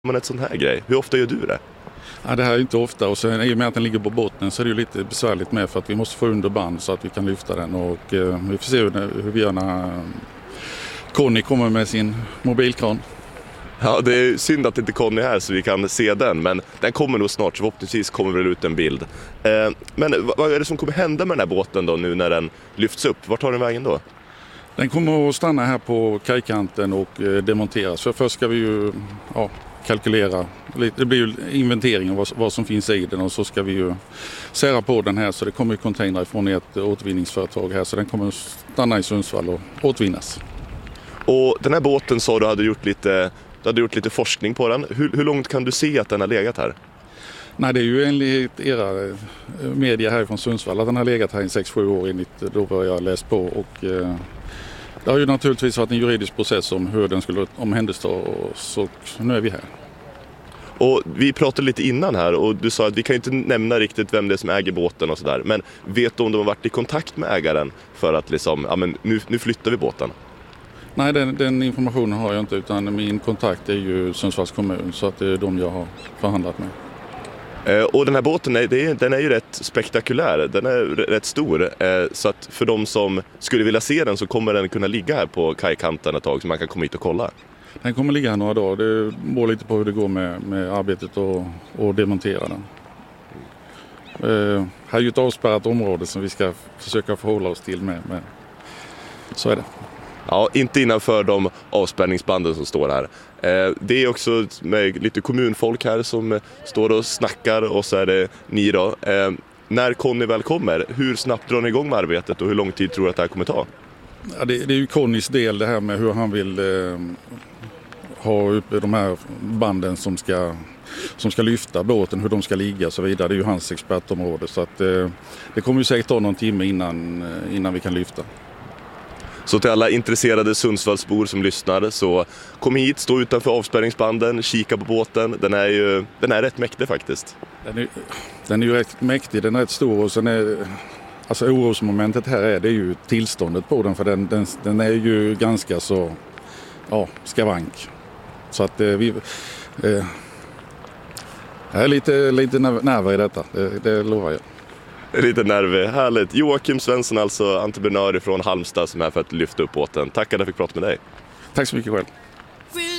Men ett sån här grej, hur ofta gör du det? Ja, det här är inte ofta, och sen i och med att den ligger på botten så är det ju lite besvärligt med, för att vi måste få under band så att vi kan lyfta den, och vi får se hur vi gör när Conny kommer med sin mobilkran. Ja, det är synd att inte Conny är här så vi kan se den, men den kommer nog snart, så förhoppningsvis kommer väl ut en bild. Men vad är det som kommer hända med den här båten då nu när den lyfts upp? Vart tar den vägen då? Den kommer att stanna här på kajkanten och demonteras. För först ska vi ju kalkylera. Det blir ju inventering av vad som finns i den, och så ska vi ju sära på den här, så det kommer ju container från ett återvinningsföretag här, så den kommer att stanna i Sundsvall och återvinnas. Och den här båten sa du hade gjort lite forskning på den. Hur långt kan du se att den har legat här? Nej, det är ju enligt era media här från Sundsvall att den har legat här i 6-7 år enligt då vad jag har läst på, och det har ju naturligtvis varit en juridisk process om hur den skulle omhändertas, så nu är vi här. Och vi pratade lite innan här och du sa att vi kan inte nämna riktigt vem det är som äger båten och sådär. Men vet du om de har varit i kontakt med ägaren för att liksom, nu flyttar vi båten? Nej, den informationen har jag inte, utan min kontakt är ju Sundsvalls kommun, så att det är de jag har förhandlat med. Och den här båten den är ju rätt spektakulär, den är rätt stor, så att för de som skulle vilja se den så kommer den kunna ligga här på kajkanten ett tag så man kan komma hit och kolla. Den kommer ligga här några dagar, det beror lite på hur det går med arbetet och demontera den. Här är ju ett avspärrat område som vi ska försöka förhålla oss till med. Så är det. Ja, inte innanför de avspärrningsbanden som står här. Det är också med lite kommunfolk här som står och snackar, och så är det ni då. När Conny väl kommer, hur snabbt drar ni igång med arbetet och hur lång tid tror du att det här kommer ta? Ja, det är ju Connys del det här med hur han vill ha uppe de här banden som ska lyfta båten, hur de ska ligga och så vidare. Det är ju hans expertområde, så att det kommer ju säkert ta någon timme innan vi kan lyfta. Så till alla intresserade Sundsvallsbor som lyssnar, så kom hit, stå utanför avspärrningsbanden, kika på båten. Den är rätt mäktig faktiskt. Den är ju rätt mäktig, den är rätt stor, och sen alltså orosmomentet här är det ju tillståndet på den, för den är ju ganska så skavank. Så att vi är lite nerver i detta, det lovar jag. Lite nervig, härligt. Joakim Svensson, alltså entreprenör från Halmstad, som är för att lyfta upp båten. Tack att jag fick prata med dig. Tack så mycket själv.